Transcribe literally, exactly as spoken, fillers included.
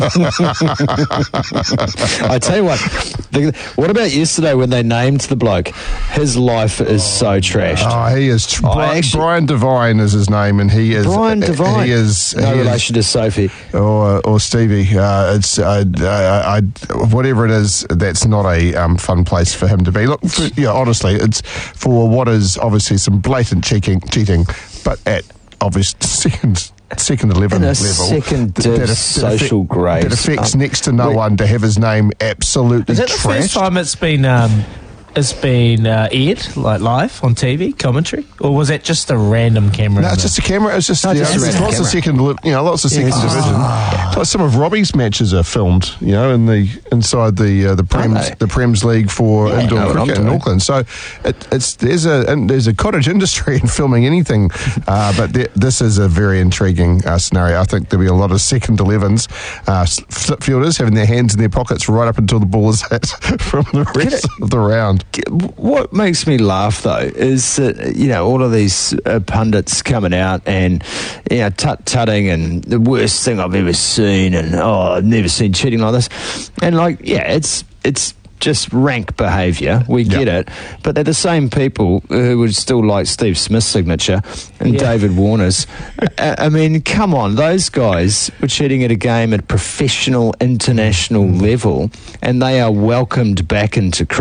I tell you what, the, what about yesterday when they named the bloke? His life is so trashed. Oh, he is. Tr- Oh, Brian, actually- Brian Devine is his name, and he is. Brian Devine. He is. No he relation is, to Sophie. Or, or Stevie. Uh, it's uh, I, I, whatever it is. That's not a um, fun place for him to be. Look, for, yeah, honestly, it's for what is obviously some blatant cheating, cheating, but at obvious second. Second eleven In a level, second that- div that, social that, grade. that affects Um, next to no we- one to have his name absolutely Is that the trashed. first time it's been um, it's been uh, aired like live on T V commentary, or was that just a random camera? No, in it's the- just a camera. It's just, No, you just know, a there's random lots of camera. second, li- you know, lots of second it's just- division. Like some of Robbie's matches are filmed, you know, in the inside the uh, the Prems they? the Prems League for Yeah, indoor I know what I'm cricket in doing. Auckland. So it, it's there's a and there's a cottage industry in filming anything, uh, but th- this is a very intriguing uh, scenario. I think there'll be a lot of second elevens, uh, flip fielders having their hands in their pockets right up until the ball is hit from the rest of the round. What makes me laugh though is that, you know, all of these uh, pundits coming out and, you know, tut-tutting and the worst thing I've ever seen, and oh, I've never seen cheating like this, and like, yeah, it's it's just rank behaviour. We Yep. get it, but they're the same people who would still like Steve Smith's signature and Yeah. David Warner's. I, I mean, come on, those guys were cheating at a game at professional international level, and they are welcomed back into cricket.